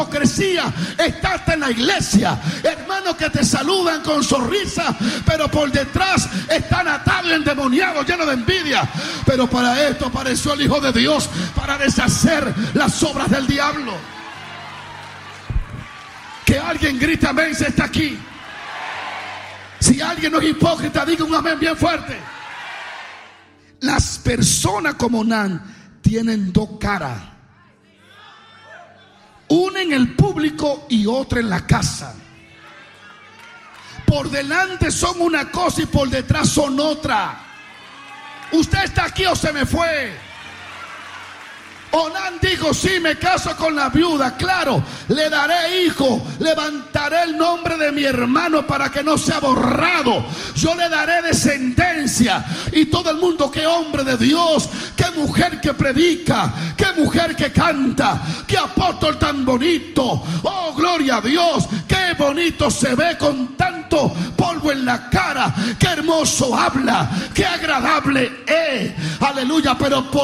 hipocresía está hasta en la iglesia. Hermanos que te saludan con sonrisa, pero por detrás están atados y endemoniados, llenos de envidia. Pero para esto apareció el Hijo de Dios, para deshacer las obras del diablo. Que alguien grite amén si está aquí. Si alguien no es hipócrita, diga un amén bien fuerte. Las personas como Nan tienen dos caras. Una en el público y otra en la casa. Por delante son una cosa y por detrás son otra. ¿Usted está aquí o se me fue? Onán dijo: sí, me caso con la viuda, claro, le daré hijo, levantaré el nombre de mi hermano para que no sea borrado, yo le daré descendencia. Y todo el mundo: qué hombre de Dios, qué mujer que predica, qué mujer que canta, qué apóstol tan bonito, oh gloria a Dios, qué bonito se ve con tanto polvo en la cara, qué hermoso habla, qué agradable es, aleluya. Pero